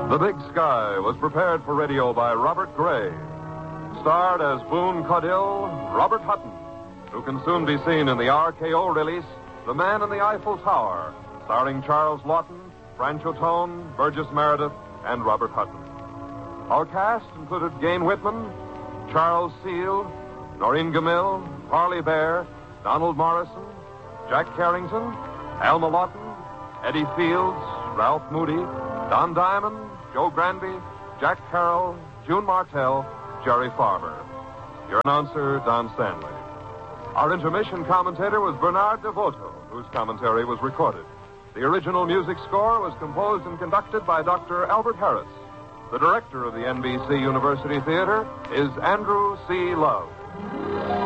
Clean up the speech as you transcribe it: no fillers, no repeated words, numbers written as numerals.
The Big Sky was prepared for radio by Robert Gray. Starred as Boone Caudill, Robert Hutton, who can soon be seen in the RKO release, The Man in the Eiffel Tower, starring Charles Lawton, Francho Tone, Burgess Meredith, and Robert Hutton. Our cast included Gain Whitman, Charles Seal, Noreen Gamil, Harley Bear, Donald Morrison, Jack Carrington, Alma Lawton, Eddie Fields, Ralph Moody, Don Diamond, Joe Granby, Jack Carroll, June Martell, Jerry Farber. Your announcer, Don Stanley. Our intermission commentator was Bernard DeVoto, whose commentary was recorded. The original music score was composed and conducted by Dr. Albert Harris. The director of the NBC University Theater is Andrew C. Love.